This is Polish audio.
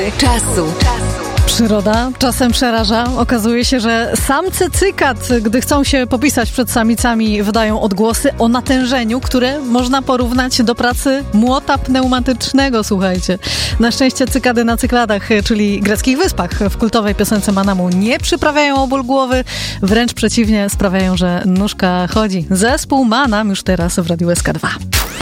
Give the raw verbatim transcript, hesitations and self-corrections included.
Czasu. Przyroda czasem przeraża. Okazuje się, że samce cykat, gdy chcą się popisać przed samicami, wydają odgłosy o natężeniu, które można porównać do pracy młota pneumatycznego, słuchajcie. Na szczęście cykady na Cykladach, czyli greckich wyspach, w kultowej piosence Manamu nie przyprawiają o ból głowy, wręcz przeciwnie, sprawiają, że nóżka chodzi. Zespół Manam już teraz w Radiu S K dwa.